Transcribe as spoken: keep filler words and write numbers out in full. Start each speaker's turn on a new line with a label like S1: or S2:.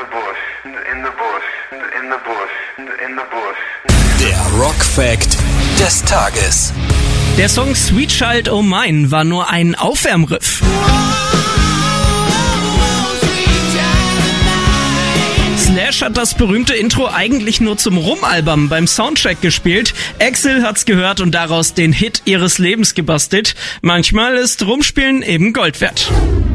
S1: bush, in the bush, in the bush, in the bush.
S2: Der Rock-Fact des Tages.
S3: Der Song Sweet Child O' Mine war nur ein Aufwärmriff. Slash hat das berühmte Intro eigentlich nur zum Rumalbern beim Soundtrack gespielt. Axl hat's gehört und daraus den Hit ihres Lebens gebastelt. Manchmal ist Rumspielen eben Gold wert.